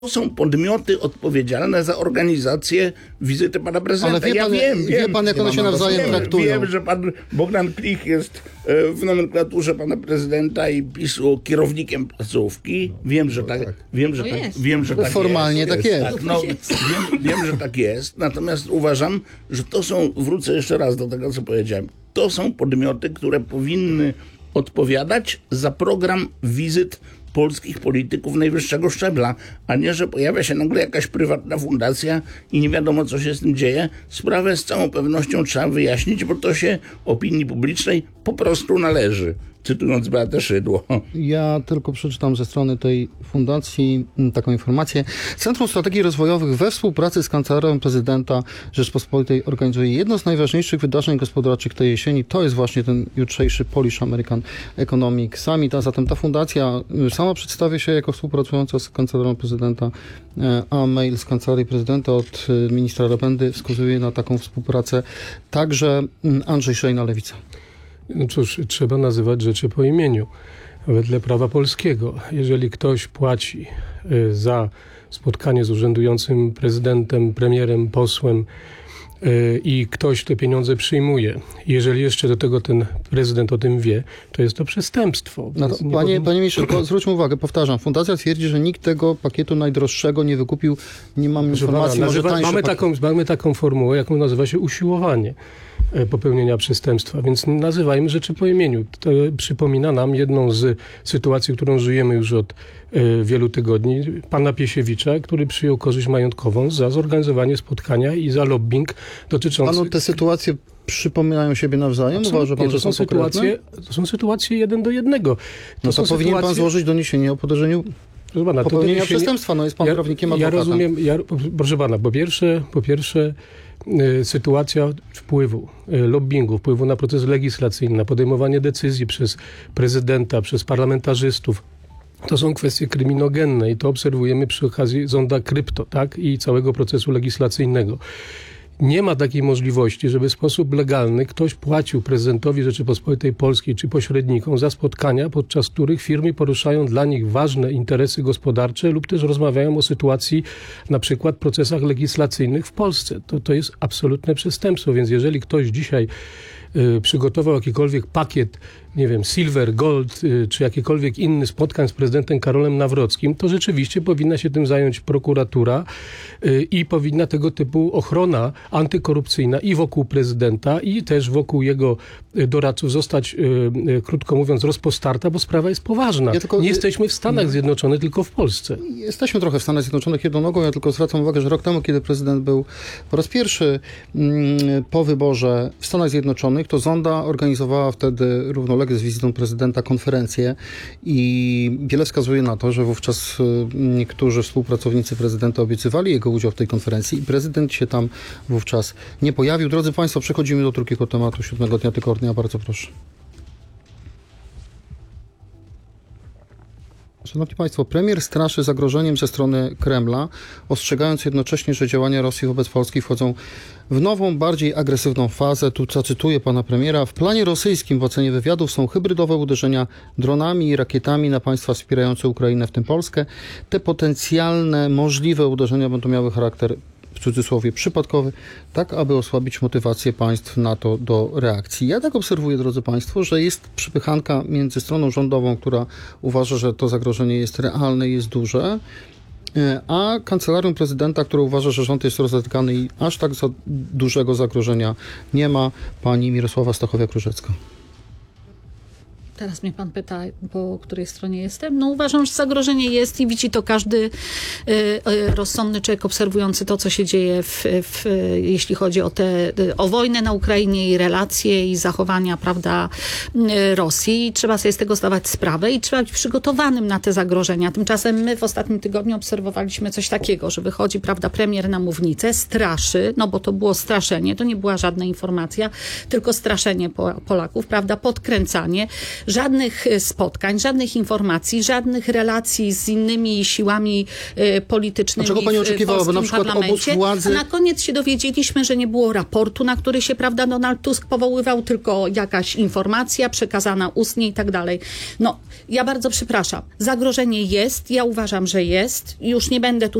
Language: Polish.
To są podmioty odpowiedzialne za organizację wizyty pana prezydenta. Ale wie pan, jak one się nawzajem traktują. Wiem, że pan Bogdan Klich jest w nomenklaturze pana prezydenta i PiS-u kierownikiem placówki. Wiem, że tak. Wiem, że tak formalnie jest. tak jest. Tak, no, wiem, że tak jest. Natomiast uważam, że to są, wrócę jeszcze raz do tego, co powiedziałem, to są podmioty, które powinny odpowiadać za program wizyt polskich polityków najwyższego szczebla, a nie, że pojawia się nagle jakaś prywatna fundacja i nie wiadomo, co się z tym dzieje. Sprawę z całą pewnością trzeba wyjaśnić, bo to się opinii publicznej po prostu należy. Cytując Beatę Szydło. Ja tylko przeczytam ze strony tej fundacji taką informację. Centrum Strategii Rozwojowych we współpracy z Kancelarią Prezydenta Rzeczpospolitej organizuje jedno z najważniejszych wydarzeń gospodarczych tej jesieni. To jest właśnie ten jutrzejszy Polish American Economic Summit. A zatem ta fundacja sama przedstawia się jako współpracująca z Kancelarią Prezydenta, a mail z Kancelarii Prezydenta od ministra Rabendy wskazuje na taką współpracę. Także Andrzej Szejna, Lewica. No cóż, trzeba nazywać rzeczy po imieniu. Wedle prawa polskiego, jeżeli ktoś płaci za spotkanie z urzędującym prezydentem, premierem, posłem i ktoś te pieniądze przyjmuje, jeżeli jeszcze do tego ten prezydent o tym wie, to jest to przestępstwo. No to, panie ministrze, zwróćmy uwagę, powtarzam, fundacja twierdzi, że nikt tego pakietu najdroższego nie wykupił. Nie mam informacji, może tańsze mamy taką formułę, jaką nazywa się usiłowanie popełnienia przestępstwa, więc nazywajmy rzeczy po imieniu. To przypomina nam jedną z sytuacji, którą żyjemy już od wielu tygodni, pana Piesiewicza, który przyjął korzyść majątkową za zorganizowanie spotkania i za lobbying dotyczący... Panu te sytuacje przypominają siebie nawzajem? Uważa pan, że są sytuacje? To są sytuacje 1 do 1. To powinien pan złożyć doniesienie o podejrzeniu popełnienia przestępstwa. No jest pan prawnikiem, adwokatem. Ja rozumiem, proszę pana, po pierwsze sytuacja wpływu, lobbingu, wpływu na proces legislacyjny, na podejmowanie decyzji przez prezydenta, przez parlamentarzystów. To są kwestie kryminogenne i to obserwujemy przy okazji zonda krypto, tak? I całego procesu legislacyjnego. Nie ma takiej możliwości, żeby w sposób legalny ktoś płacił prezydentowi Rzeczypospolitej Polskiej czy pośrednikom za spotkania, podczas których firmy poruszają dla nich ważne interesy gospodarcze lub też rozmawiają o sytuacji, na przykład procesach legislacyjnych w Polsce. To jest absolutne przestępstwo, więc jeżeli ktoś dzisiaj przygotował jakikolwiek pakiet, nie wiem, silver, gold, czy jakikolwiek inny spotkań z prezydentem Karolem Nawrockim, to rzeczywiście powinna się tym zająć prokuratura i powinna tego typu ochrona antykorupcyjna i wokół prezydenta, i też wokół jego doradców zostać, krótko mówiąc, rozpostarta, bo sprawa jest poważna. Nie jesteśmy w Stanach Zjednoczonych, tylko w Polsce. Jesteśmy trochę w Stanach Zjednoczonych jedną nogą. Ja tylko zwracam uwagę, że rok temu, kiedy prezydent był po raz pierwszy po wyborze w Stanach Zjednoczonych, to Zonda organizowała wtedy równolegle z wizytą prezydenta konferencję i wiele wskazuje na to, że wówczas niektórzy współpracownicy prezydenta obiecywali jego udział w tej konferencji i prezydent się tam wówczas nie pojawił. Drodzy państwo, przechodzimy do drugiego tematu 7 dnia tygodnia. Bardzo proszę. Szanowni państwo, premier straszy zagrożeniem ze strony Kremla, ostrzegając jednocześnie, że działania Rosji wobec Polski wchodzą w nową, bardziej agresywną fazę. Tu zacytuję pana premiera. W planie rosyjskim w ocenie wywiadów są hybrydowe uderzenia dronami i rakietami na państwa wspierające Ukrainę, w tym Polskę. Te potencjalne, możliwe uderzenia będą miały charakter, w cudzysłowie, przypadkowy, tak aby osłabić motywację państw NATO do reakcji. Ja tak obserwuję, drodzy państwo, że jest przypychanka między stroną rządową, która uważa, że to zagrożenie jest realne i jest duże, a kancelarią prezydenta, która uważa, że rząd jest rozedrgany i aż tak dużego zagrożenia nie ma. Pani Mirosława Stachowiak-Różecka. Teraz mnie pan pyta, po której stronie jestem. No uważam, że zagrożenie jest i widzi to każdy rozsądny człowiek obserwujący to, co się dzieje, jeśli chodzi o wojnę na Ukrainie i relacje i zachowania, prawda, Rosji. I trzeba sobie z tego zdawać sprawę i trzeba być przygotowanym na te zagrożenia. Tymczasem my w ostatnim tygodniu obserwowaliśmy coś takiego, że wychodzi, prawda, premier na mównicę, straszy, no bo to było straszenie, to nie była żadna informacja, tylko straszenie Polaków, prawda, podkręcanie, żadnych spotkań, żadnych informacji, żadnych relacji z innymi siłami politycznymi. A czego pani oczekiwała? W Bo na polskim przykład obóz parlamencie. władzy... A na koniec się dowiedzieliśmy, że nie było raportu, na który się, prawda, Donald Tusk powoływał, tylko jakaś informacja przekazana ustnie i tak dalej. No, ja bardzo przepraszam. Zagrożenie jest, ja uważam, że jest. Już nie będę